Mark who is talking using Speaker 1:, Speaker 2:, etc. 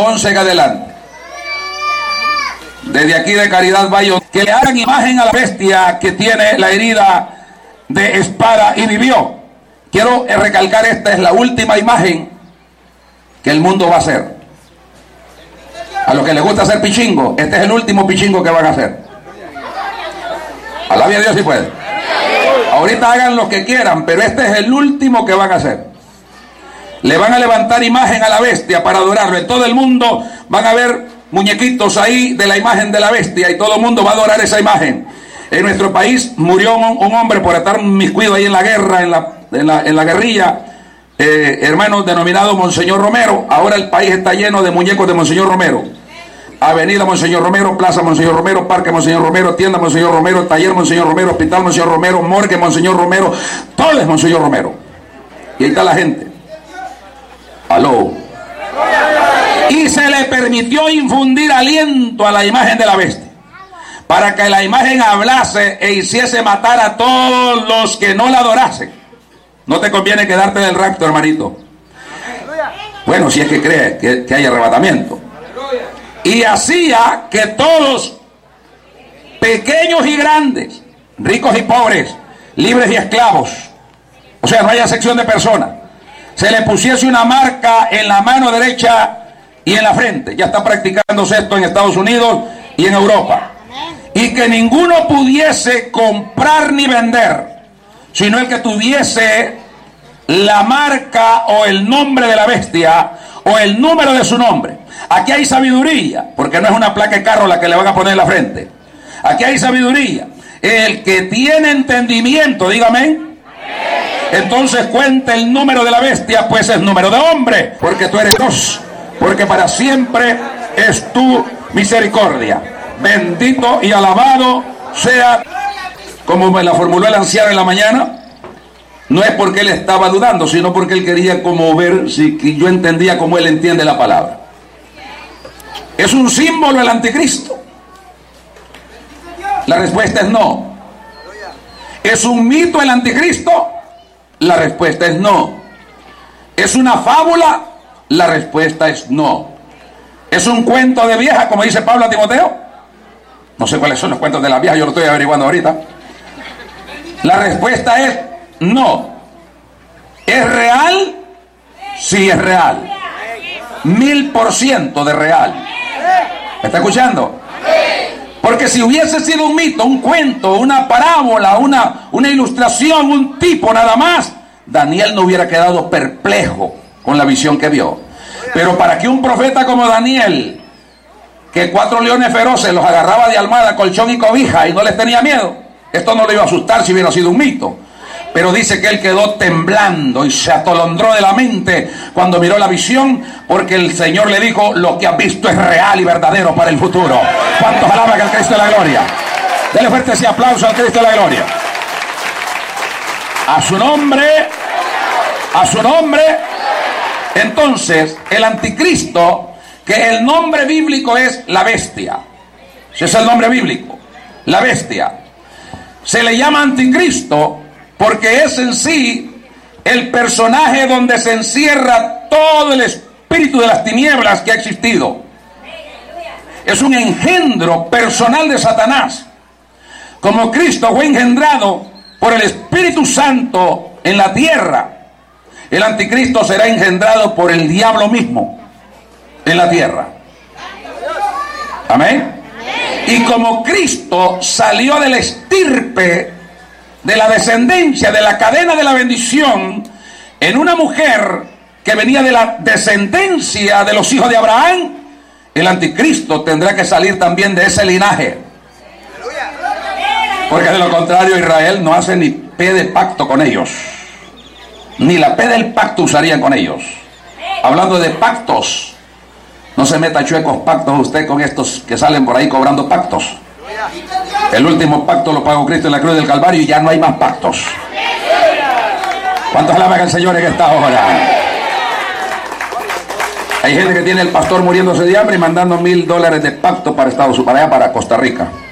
Speaker 1: 11 en adelante. Desde aquí de Caridad Bayo, que le hagan imagen a la bestia que tiene la herida de espada y vivió. Quiero recalcar, esta es la última imagen que el mundo va a hacer. A los que les gusta hacer pichingo, este es el último pichingo que van a hacer. Alabe a Dios si puede. Ahorita hagan lo que quieran, pero este es el último que van a hacer. Le van a levantar imagen a la bestia para adorarlo. En todo el mundo van a ver muñequitos ahí de la imagen de la bestia y todo el mundo va a adorar esa imagen. En nuestro país murió un hombre por estar miscuido ahí en la guerra, en la guerrilla, hermano, denominado Monseñor Romero. Ahora el país está lleno de muñecos de Monseñor Romero. Avenida Monseñor Romero, Plaza Monseñor Romero, Parque Monseñor Romero, Tienda Monseñor Romero, Taller Monseñor Romero, Hospital Monseñor Romero, Morgue Monseñor Romero, todo es Monseñor Romero. Y ahí está la gente. Aló. Y se le permitió infundir aliento a la imagen de la bestia, para que la imagen hablase e hiciese matar a todos los que no la adorasen. No te conviene quedarte del rapto, hermanito. Bueno, si es que crees que hay arrebatamiento. Y hacía que todos, pequeños y grandes, ricos y pobres, libres y esclavos, o sea, no haya sección de personas, se le pusiese una marca en la mano derecha y en la frente. Ya está practicándose esto en Estados Unidos y en Europa. Y que ninguno pudiese comprar ni vender, sino el que tuviese la marca o el nombre de la bestia o el número de su nombre. Aquí hay sabiduría, porque no es una placa de carro la que le van a poner en la frente. Aquí hay sabiduría. El que tiene entendimiento, dígame, entonces cuenta el número de la bestia, pues es número de hombre, porque tú eres Dios, porque para siempre es tu misericordia. Bendito y alabado sea, como me la formuló el anciano en la mañana. No es porque él estaba dudando, sino porque él quería como ver si yo entendía cómo él entiende la palabra. ¿Es un símbolo el anticristo? La respuesta es no. ¿Es un mito el anticristo? La respuesta es no. ¿Es una fábula? La respuesta es no. ¿Es un cuento de vieja, como dice Pablo a Timoteo? No sé cuáles son los cuentos de la vieja, yo lo estoy averiguando ahorita. La respuesta es no. ¿Es real? Sí, es real. 1000% de real. ¿Me está escuchando? Porque si hubiese sido un mito, un cuento, una parábola, una ilustración, un tipo nada más, Daniel no hubiera quedado perplejo con la visión que vio. Pero para que un profeta como Daniel, que 4 leones feroces los agarraba de almohada, colchón y cobija y no les tenía miedo, esto no le iba a asustar si hubiera sido un mito. Pero dice que él quedó temblando y se atolondró de la mente cuando miró la visión, porque el Señor le dijo: lo que has visto es real y verdadero para el futuro. ¿Cuántos alaban al Cristo de la gloria? Dele fuerte ese aplauso al Cristo de la gloria. A su nombre, a su nombre. Entonces, el anticristo, que el nombre bíblico es la bestia. Ese es el nombre bíblico, la bestia. Se le llama anticristo porque es en sí el personaje donde se encierra todo el espíritu de las tinieblas que ha existido. Es un engendro personal de Satanás. Como Cristo fue engendrado por el Espíritu Santo en la tierra, el anticristo será engendrado por el diablo mismo en la tierra. Amén. Y como Cristo salió de la estirpe, de la descendencia, de la cadena de la bendición, en una mujer que venía de la descendencia de los hijos de Abraham, el anticristo tendrá que salir también de ese linaje. Porque de lo contrario Israel no hace ni P de pacto con ellos. Ni la P del pacto usarían con ellos. Hablando de pactos, no se meta chuecos pactos usted con estos que salen por ahí cobrando pactos. El último pacto lo pagó Cristo en la cruz del Calvario y ya no hay más pactos. ¿Cuántos alaban al Señor en esta hora? Hay gente que tiene el pastor muriéndose de hambre y mandando $1000 de pacto para Estados Unidos, para allá, para Costa Rica.